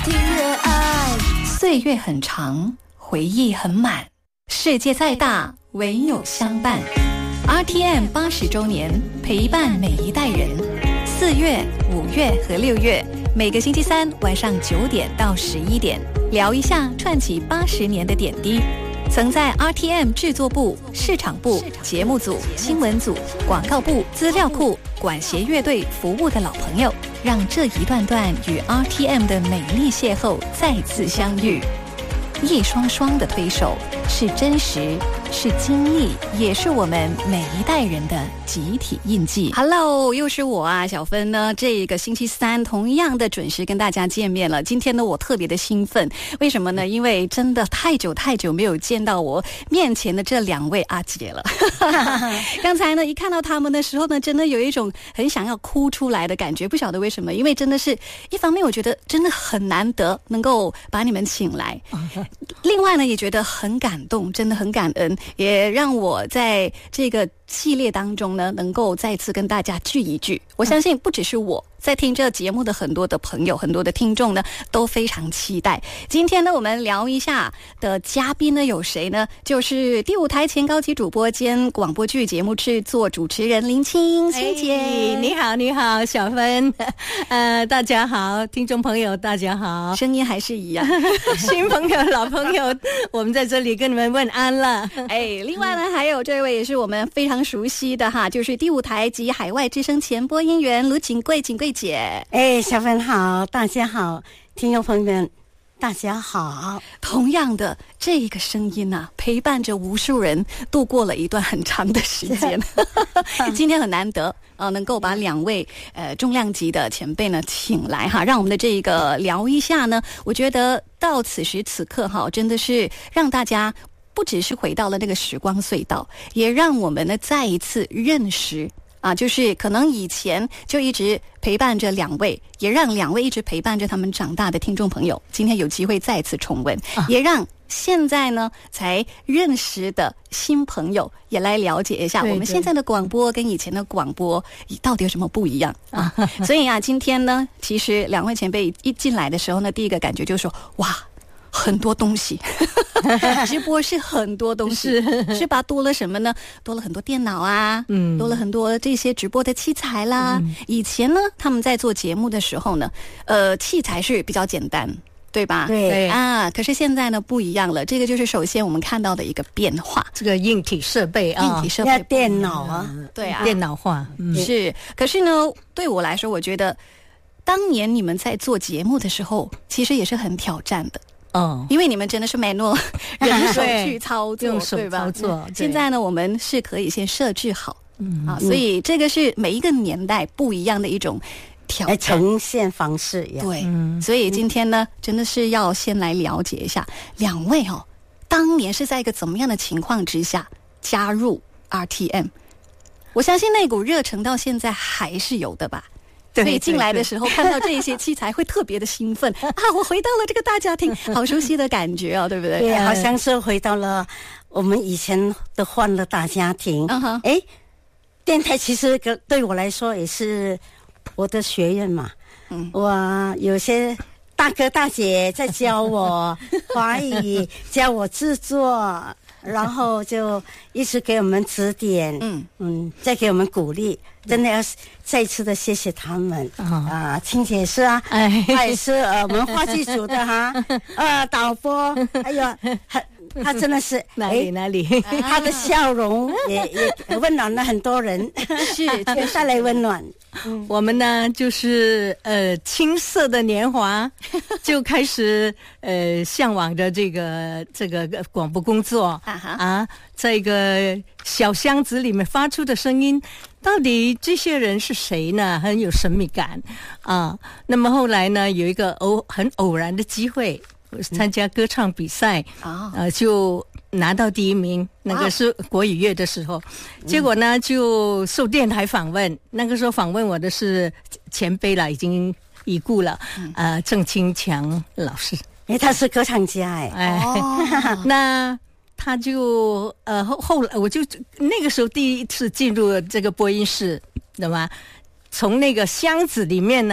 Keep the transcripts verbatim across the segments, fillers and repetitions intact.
听越爱。 岁月很长，回忆很满，世界再大，唯有相伴。R T M 八十周年，陪伴每一代人。四月、五月和六月，每个星期三晚上九点到十一点，聊一下串起八十年的点滴。曾在 R T M 制作部、市场部、节目组、新闻组、广告部、资料库、管弦乐队服务的老朋友，让这一段段与 R T M 的美丽邂逅再次相遇。一双双的推手，是真实，是经历，也是我们每一代人的集体印记。Hello， 又是我啊，小芬呢。这个星期三同样的准时跟大家见面了。今天呢，我特别的兴奋，为什么呢？因为真的太久太久没有见到我面前的这两位阿姐了。刚才呢，一看到他们的时候呢，真的有一种很想要哭出来的感觉，不晓得为什么，因为真的是一方面，我觉得真的很难得能够把你们请来。另外呢，也觉得很感动，真的很感恩，也让我在这个系列当中呢，能够再次跟大家聚一聚。我相信不只是我在听这节目的很多的朋友，很多的听众呢，都非常期待。今天呢，我们聊一下的嘉宾呢有谁呢？就是第五台前高级主播兼广播剧节目制作主持人林青青姐、 哎。你好，你好，小芬，呃，大家好，听众朋友大家好， 声音还是一样， 新朋友、老朋友，我们在这里跟你们问安了。 哎，另外呢，还有这位也是我们非常熟悉的哈，就是第五台及海外之声前播音员卢锦贵，锦贵姐。 哎，小芬好，大家好，听众朋友们大家好。 同样的，这个声音啊，陪伴着无数人度过了一段很长的时间。今天很难得呃，能够把两位呃重量级的前辈呢请来哈，让我们的这个聊一下呢，我觉得到此时此刻哈，真的是让大家不只是回到了那个时光隧道，也让我们呢再一次认识啊，就是可能以前就一直陪伴着两位，也让两位一直陪伴着他们长大的听众朋友，今天有机会再次重温，啊、也让现在呢才认识的新朋友也来了解一下我们现在的广播跟以前的广播到底有什么不一样啊。所以啊，今天呢，其实两位前辈一进来的时候呢，第一个感觉就是说，哇，很多东西。直播是很多东西，是, 是吧？多了什么呢？多了很多电脑啊，嗯，多了很多这些直播的器材啦。嗯、以前呢，他们在做节目的时候呢，呃，器材是比较简单，对吧？ 对啊，可是现在呢不一样了。这个就是首先我们看到的一个变化， 这个硬体设备啊， 硬体设备， 电脑啊， 对啊， 电脑化、 嗯、是。可是呢，对我来说，我觉得当年你们在做节目的时候，其实也是很挑战的。哦，因为你们真的是 manual 人手去操作， 用手操作。 现在呢，我们是可以先设置好，嗯啊，所以这个是每一个年代不一样的一种挑战呈现方式。 对，嗯、所以今天呢，真的是要先来了解一下两位哦，当年是在一个怎么样的情况之下加入 R T M？ 我相信那股热忱到现在还是有的吧。所以进来的时候看到这些器材会特别的兴奋啊！我回到了这个大家庭，好熟悉的感觉哦，对不对？ 对，好像是回到了我们以前的欢乐大家庭。嗯哼，哎，电台其实对我来说也是我的学院嘛。嗯，我有些大哥大姐在教我华语，教我制作。然后就一直给我们指点，嗯嗯，再给我们鼓励，真的要再次的谢谢他们、哦、啊！青姐是啊，哎，他也是呃我们话剧组的哈，呃导播，哎呦，他他真的是哪里哪里， 他的笑容也也温暖了很多人，是也带来温暖。 嗯、我们呢就是呃青涩的年华就开始呃向往着这个这个广播工作啊，在一个小箱子里面发出的声音，到底这些人是谁呢？很有神秘感啊。那么后来呢，有一个偶很偶然的机会参加歌唱比赛啊、嗯呃，就拿到第一名，那个是国语乐的时候，结果呢就受电台访问，那个时候访问我的是前辈了，已经已故了，嗯、呃，郑清强老师， 哎，他是歌唱家哎， 哎，哦、那他就呃后后来我就那个时候第一次进入这个播音室，懂吗？从那个箱子里面呢，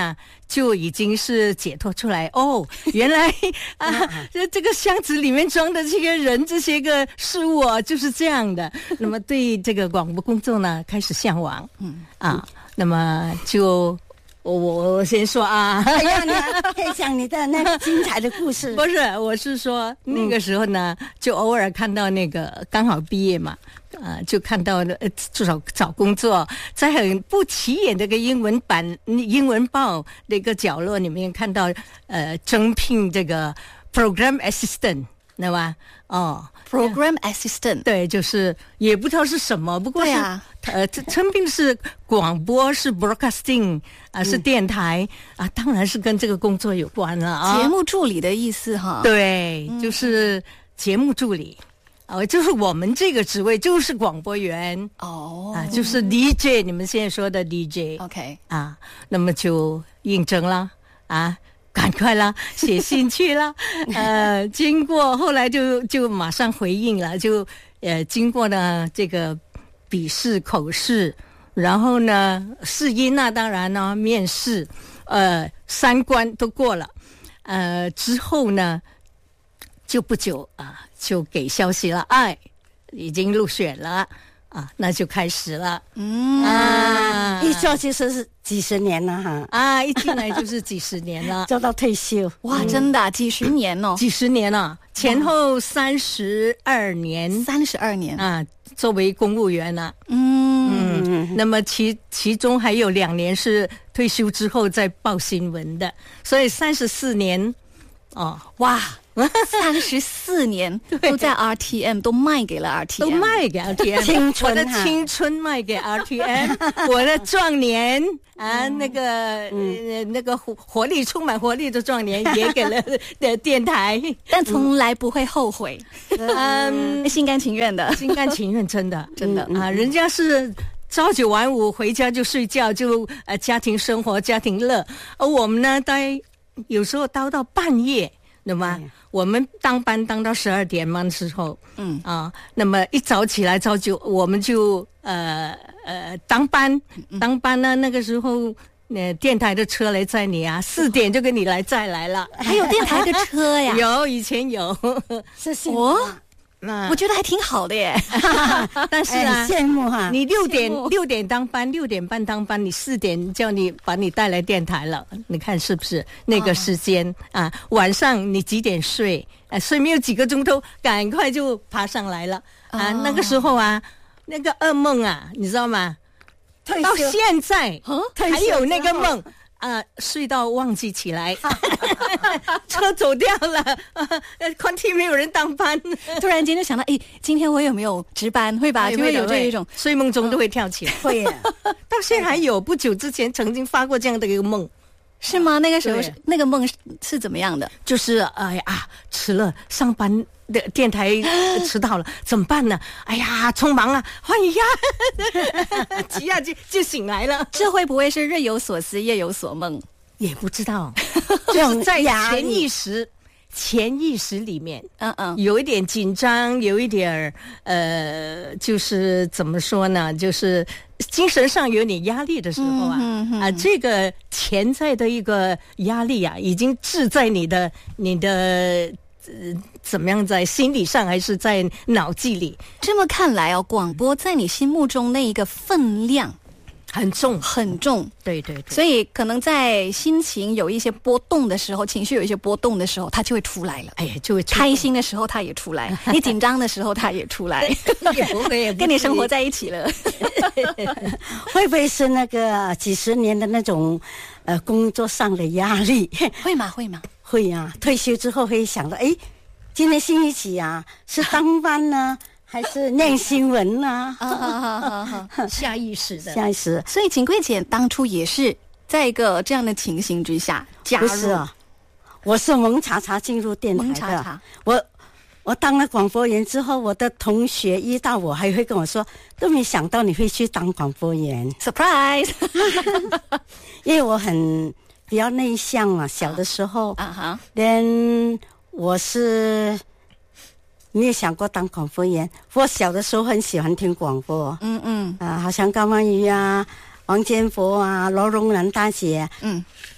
就已经是解脱出来哦，原来啊，这这个箱子里面装的这些人、这些个事物啊，就是这样的。那么对这个广播工作呢，开始向往，嗯啊，那么就。我我先说啊， 哎呀，你可以讲你的那个精彩的故事。 不是，我是说那个时候呢，嗯、就偶尔看到那个刚好毕业嘛，呃，就看到呃，至少找工作，在很不起眼的一个英文版英文报的一个角落里面看到呃，征聘这个 program assistant， 对吧？哦。 Program assistant， 对，就是也不知道是什么，不过是、啊、呃，称并是广播，是 broadcasting 啊、呃，是电台、嗯、啊，当然是跟这个工作有关了啊。 节目助理的意思哈， 对，就是节目助理，啊、呃，就是我们这个职位就是广播员哦，啊，就是 D J， 你们现在说的 D J，OK， 啊，那么就应征了啊。赶快啦，写信去啦。呃，经过后来就就马上回应了，就呃经过呢这个笔试、口试，然后呢试音那、啊、当然呢面试，呃三关都过了，呃之后呢就不久啊就给消息了，哎，已经入选了。啊，那就开始了。 嗯啊，一做就是几十年了哈。 啊，一进来就是几十年了， 做到退休。 哇，嗯、真的、啊、几十年哦， 几十年了，前后三十二年， 三十二年啊，作为公务员了。嗯嗯，那么其其中还有两年是退休之后再报新闻的，所以三十四年。哦， 哇！三十四年都在 R T M， 都卖给了 R T M， 都卖给 R T M， 青春， 我的青春卖给 R T M， 我的壮年啊，那个、嗯呃、那个活活力充满活力的壮年也给了的电台， 但从来不会后悔，嗯，心甘情愿的， 心甘情愿，真的真的、 嗯、啊，人家是。朝九晚五，回家就睡觉，就呃家庭生活、家庭乐，而我们呢，待有时候待到半夜。那么、嗯、我们当班当到十二点嘛的时候，嗯啊，那么一早起来早九，我们就呃呃当班，当班呢那个时候，呃电台的车来载你啊，四点就给你来载来了， 还有电台的车呀？ 有，以前有， 是是哦。那我觉得还挺好的耶， 但是啊， 羡慕哈！ 你六点六点当班，六点半当班，你四点叫你把你带来电台了，你看是不是那个时间、哦、啊？晚上你几点睡？啊，睡没有几个钟头，赶快就爬上来了、哦、啊！那个时候啊，那个噩梦啊，你知道吗？到现在、哦、还有那个梦。啊、呃，睡到忘记起来，车走掉了，呃，宽梯没有人当班， 突然间就想到，哎，今天我有没有值班？会吧？就会有这一种睡梦中都会跳起来， 会、哦。 到现在还有，不久之前曾经发过这样的一个梦， 是吗？那个时候是那个梦 是, 是怎么样的？ 就是哎呀，迟了上班。的电台迟到了怎么办呢？哎呀，匆忙啊，换一下，急啊就就醒来了。 这会不会是日有所思夜有所梦？ 也不知道，就是在潜意识潜意识里面，嗯嗯，有一点紧张，有一点呃，就是怎么说呢？就是精神上有点压力的时候啊，嗯嗯、啊，这个潜在的一个压力啊，已经置在你的你的。呃，怎么样在心理上还是在脑际里？ 这么看来哦，广播在你心目中那一个分量很重很重， 对对对， 所以可能在心情有一些波动的时候，情绪有一些波动的时候，它就会出来了。 哎呀，就会开心的时候它也出来，你紧张的时候它也出来， 也不会，也不会跟你生活在一起了。 会不会是那个几十年的那种呃工作上的压力？ 会吗？会吗？ 会呀、啊，退休之后会想到，哎，今天星期几啊？是当班呢，还是念新闻呢？ 啊啊啊！下意识的， 下意识。 所以景贵姐当初也是在一个这样的情形之下加入。 不是啊，我是蒙查查进入电台的。 蒙查查， 我我当了广播员之后，我的同学遇到我还会跟我说，都没想到你会去当广播员 ，surprise！ 因为我很。比较内向嘛，小的时候，啊哈，连我是没有想过当广播员。我小的时候很喜欢听广播，嗯嗯，啊，好像高曼瑜啊、王建国啊、罗荣兰大姐，嗯，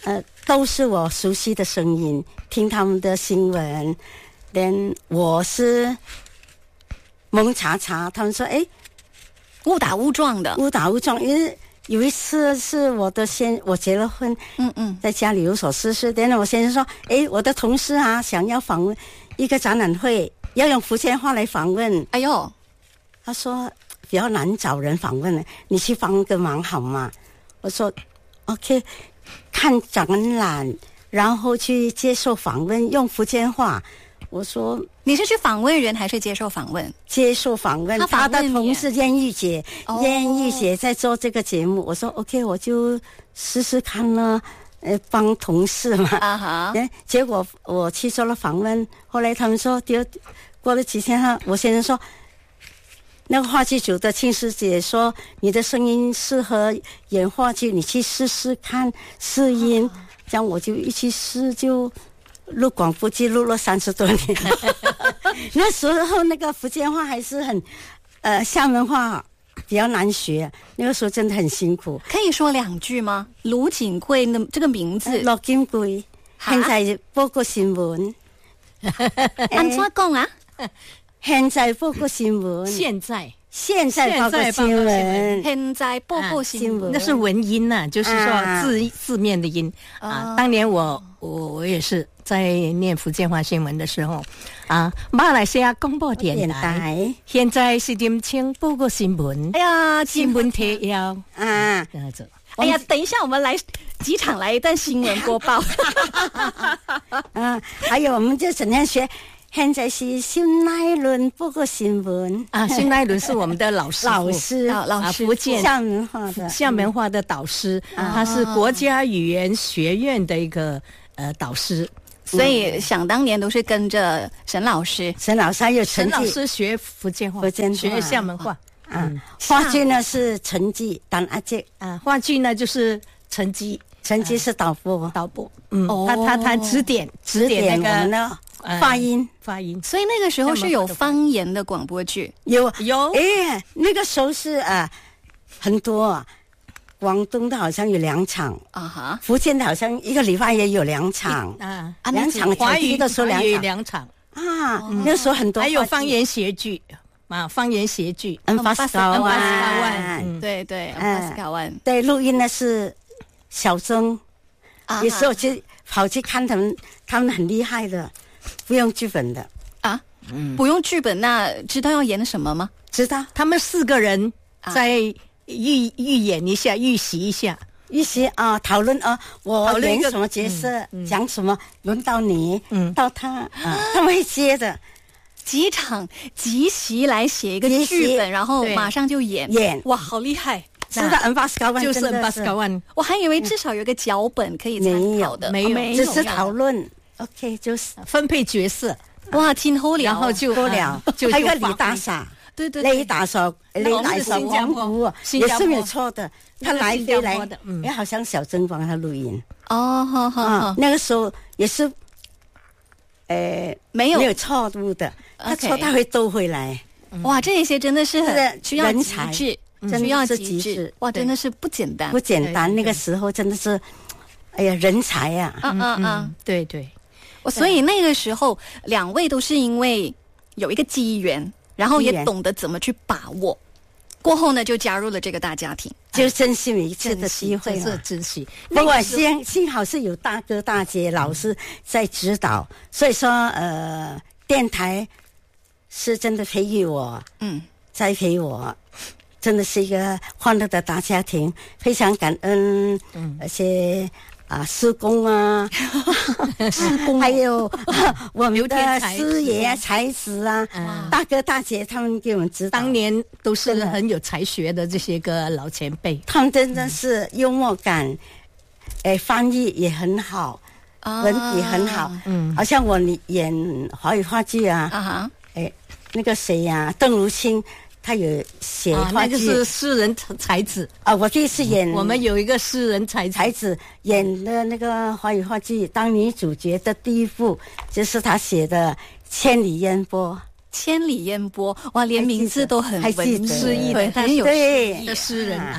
呃，都是我熟悉的声音，听他们的新闻。连我是蒙查查，他们说哎， 误打误撞的， 误打误撞。因为有一次是我的先，我结了婚，嗯嗯，在家里有所事事，然后我先生说，哎，我的同事啊，想要访问一个展览会，要用福建话来访问。 哎呦， 他说比较难找人访问，你去帮个忙好吗？我说 OK， 看展览，然后去接受访问，用福建话。我说你是去访问人还是接受访问？ 接受访问。他, 他的同事燕玉姐，燕玉姐在做这个节目。我说 OK， 我就试试看了，呃，帮同事嘛。啊哈。结果我去做了访问，后来他们说，第二过了几天，我先生说，那个话剧组的庆师姐说，你的声音适合演话剧，你去试试看试音。啊、这样我就一起试就。录广播剧录了三十多年那时候那个福建话还是很呃厦门话比较难学，那个时候真的很辛苦。 可以说两句吗？卢锦贵的这个名字， 陆锦贵现在报过新闻按怎讲啊？ 现在报过新闻， 现在现在报过新闻， 现在报过新闻， 那是文音呐、啊，就是说字、啊、字面的音啊。当年我我我也是在念福建话新闻的时候啊，马来西亚广播电台现在是点请报过新闻。 哎呀， 新闻提要啊， 这样子。 哎呀，等一下，我们来几场来一段新闻播报。 啊，还有我们就整天学。现在是新奈伦播过新闻啊，新奈伦是我们的老师， 老师啊，老师，福建厦门话的厦门话的导师，嗯、他是国家语言学院的一个呃导师， 所以想当年都是跟着沈老师， 沈老师还有陈沈老师学福建话， 福建话学厦门话， 嗯，嗯话剧呢是陈记当阿姐啊，话剧呢就是陈记， 陈记是导播， 导播，嗯，他他他指点指点那个。 发音、 呃、发音， 所以那个时候是有方言的广播剧， 有有， 哎，那个时候是啊、呃、很多啊，广东的好像有两场啊哈，福建的好像一个礼拜也有两场啊，两场华语的时候两场两场啊，嗯、那时候很多还有方言谐剧啊，方言谐剧， 嗯，巴斯卡湾，对对，巴斯卡湾， 对，录音的是小曾，啊、有时候去跑去看他们，他们很厉害的。不用剧本的啊，嗯，不用剧本，那知道要演什么吗？ 知道， 他们四个人在预预演一下，预习一下， 预习啊，讨论啊，我演什么角色，讲、嗯、什么，轮到你，嗯，到他，啊、他们会接的， 几场即席来写一个剧本，然后马上就演， 演， 哇，好厉害！ 是的 ，N 八十九万就是 N 八十九万， 我还以为至少有个脚本可以参考的， 没有，没有，只是讨论。OK， 就是分配角色， 哇，挺好聊， 然后就多聊，就还有个李大傻， 对对， 李大傻，李大傻王福也是没有错的，他来飞来，哎，好像小曾帮他录音哦，好好， 那个时候也是，呃， 没有没有错误的，他错他会兜回来， 哇，这些真的是很需要人才， 需要极致，哇，真的是不简单， 不简单，那个时候真的是，哎呀，人才呀， 嗯嗯嗯， 对对。 所以那个时候，两位都是因为有一个机缘，然后也懂得怎么去把握。过后呢，就加入了这个大家庭， 就珍惜每一次的机会了，珍惜。 不过幸幸好是有大哥大姐老师在指导，所以说呃，电台是真的培育我，嗯，栽培我，真的是一个欢乐的大家庭，非常感恩，嗯，而且。啊，师公啊，师公，还有、啊、我们的师爷啊、才子啊，大哥大姐他们给我们指导， 当年都是很有才学的这些个老前辈， 他们真的是幽默感，哎、嗯，翻译也很好，啊、文笔很好，嗯，好像我演华语话剧啊，啊哈，哎，那个谁呀、啊，邓如清。他有写话剧、 啊，那个是诗人才子啊！我第一次演， 我们有一个诗人才才子演的那个华语话剧，当女主角的第一部就是他写的《千里烟波》。 千里烟波，哇，连名字都很文诗意的， 很有诗意的诗人啊。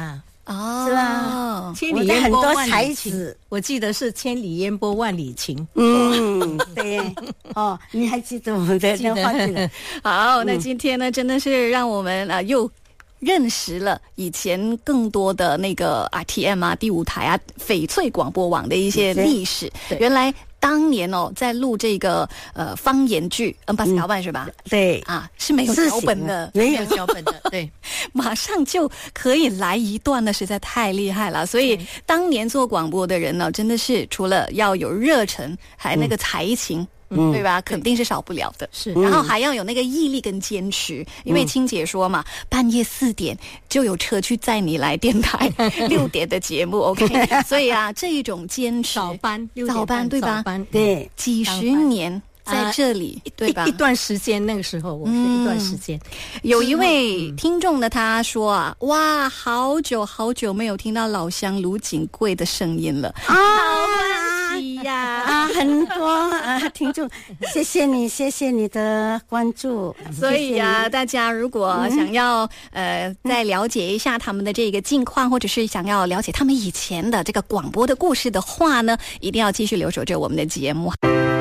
哦， 是吧？ 千里烟波万里情， 我记得是千里烟波万里情。 嗯，对。哦，你还记得我们的那话题了？ 好，那今天呢，真的是让我们啊又认识了以前更多的那个 R T M 啊、第五台啊、翡翠广播网的一些历史。原来当年哦，在录这个呃方言剧《恩巴斯卡万》是吧？ 对啊，是没有脚本的， 没有脚本的，对， 马上就可以来一段呢，实在太厉害了。所以当年做广播的人呢，真的是除了要有热忱，还那个才情。嗯，对吧？肯定是少不了的。 是， 然后还要有那个毅力跟坚持，因为青姐说嘛，半夜四点就有车去载你来电台，六点的节目 ，OK。所以啊，这一种坚持， 早班， 早班对吧？ 对， 几十年在这里，对吧？ 一段时间，那个时候我是一段时间。 有一位听众呢，他说啊，哇，好久好久没有听到老乡卢锦贵的声音了啊。呀啊，很多啊，听众，谢谢你，谢谢你的关注。 所以啊，大家如果想要、嗯、呃再了解一下他们的这个近况，或者是想要了解他们以前的这个广播的故事的话呢，一定要继续留守着我们的节目。